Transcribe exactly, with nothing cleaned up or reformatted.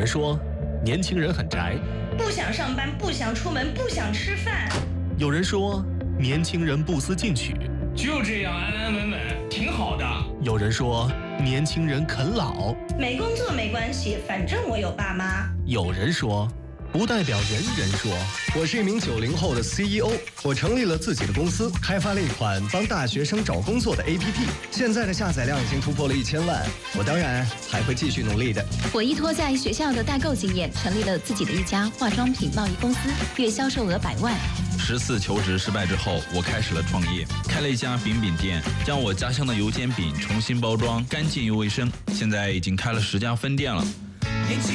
人说，年轻人很宅， 不想上班，不想出门，不想吃饭。 有人说，年轻人不思进取， 就这样安安稳稳，挺好的。 有人说，年轻人啃老， 没工作没关系，反正我有爸妈。 有人说，不代表人人说。 我是一名九零后的 C E O， 我成立了自己的公司，开发了一款帮大学生找工作的 A P P， 现在的下载量已经突破了一千万。我当然还会继续努力的。 我依托在学校的代购经验，成立了自己的一家化妆品贸易公司，月销售额百万。 十次求职失败之后，我开始了创业，开了一家饼饼店，将我家乡的油煎饼重新包装，干净又卫生。现在已经开了十家分店了。